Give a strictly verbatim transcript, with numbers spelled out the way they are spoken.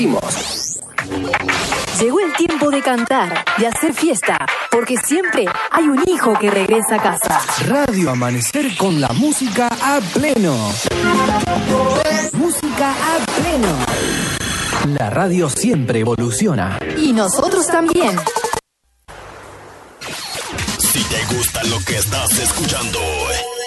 Llegó el tiempo de cantar, de hacer fiesta, porque siempre hay un hijo que regresa a casa. Radio Amanecer con la música a pleno. Música a pleno. La radio siempre evoluciona. Y nosotros también. Si te gusta lo que estás escuchando,